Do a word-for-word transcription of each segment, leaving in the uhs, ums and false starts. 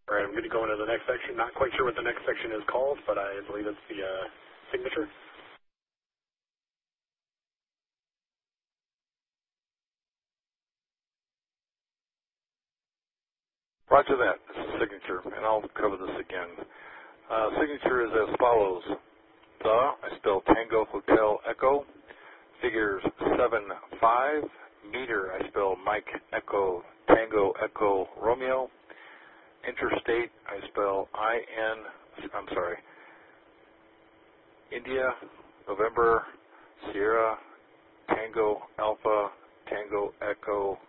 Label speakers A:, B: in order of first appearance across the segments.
A: All right, I'm going to go into the next section. Not quite sure what the next section is called, but I believe it's the uh, signature.
B: Roger that. This is signature, and I'll cover this again. Uh, signature is as follows. The, I spell Tango Hotel Echo, figures seven five. Meter, I spell Mike Echo Tango Echo Romeo. Interstate, I spell I N, I'm sorry, India, November, Sierra, Tango Alpha, Tango Echo,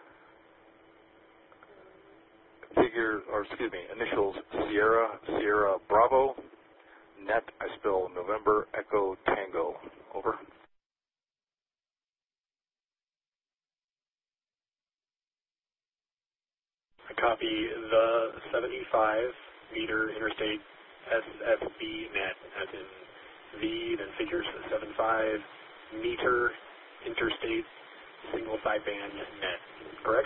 B: figure, or excuse me, initials Sierra, Sierra Bravo. Net, I spell November Echo Tango. Over.
A: I copy the seventy-five meter interstate S S B net, as in V, then figures seventy-five meter interstate single sideband net. Correct?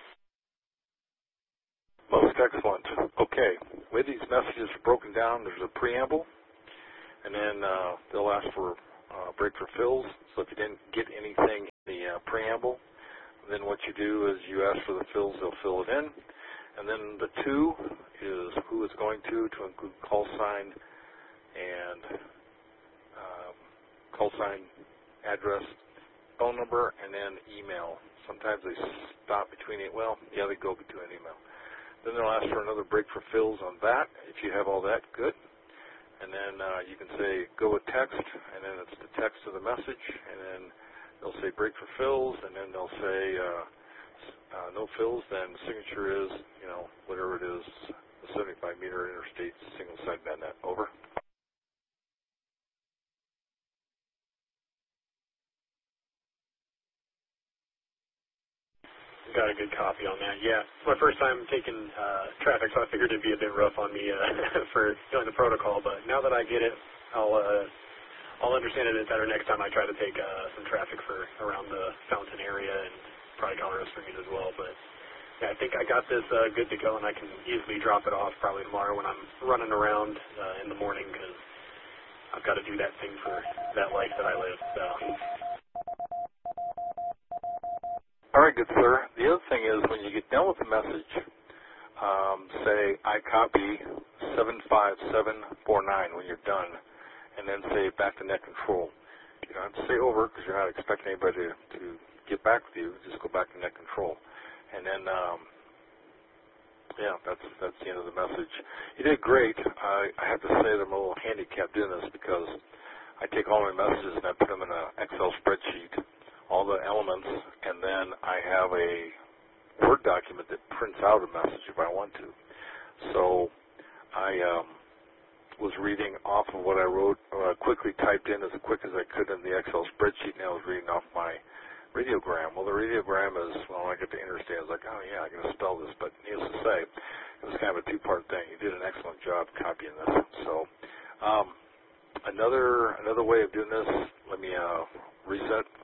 B: Most excellent. Okay. The way these messages are broken down, there's a preamble, and then uh, they'll ask for uh, break for fills. So if you didn't get anything in the uh, preamble, then what you do is you ask for the fills, they'll fill it in. And then the two is who it's going to, to include call sign and um, call sign, address, phone number, and then email. Sometimes they stop between it. Well, yeah, they go between email. Then they'll ask for another break for fills on that. If you have all that, good. And then uh, you can say go with text, and then it's the text of the message, and then they'll say break for fills, and then they'll say uh, uh, no fills, then the signature is, you know, whatever it is, the seventy-five meter interstate single sideband net. Over.
A: Got a good copy on that. Yeah, it's my first time taking uh, traffic, so I figured it'd be a bit rough on me uh, for doing the protocol. But now that I get it, I'll uh, I'll understand it better next time I try to take uh, some traffic for around the Fountain area and probably Colorado Springs as well. But yeah, I think I got this uh, good to go, and I can easily drop it off probably tomorrow when I'm running around uh, in the morning, because I've got to do that thing for that life that I live. So.
B: All right, good sir. The other thing is when you get done with the message, um, say I copy seven five seven four nine when you're done, and then say back to net control. You don't have to say over because you're not expecting anybody to, to get back with you. Just go back to net control. And then, um, yeah, that's that's the end of the message. You did great. I, I have to say that I'm a little handicapped doing this because I take all my messages and I put them in an Excel spreadsheet, all the elements, and then I have a Word document that prints out a message if I want to. So I um, was reading off of what I wrote, uh, quickly typed in as quick as I could in the Excel spreadsheet, and I was reading off my radiogram. Well, the radiogram is, well, when I get to interstate, I was like, oh, yeah, I got to spell this, but needless to say, it was kind of a two-part thing. You did an excellent job copying this. So um, another another way of doing this, let me uh, reset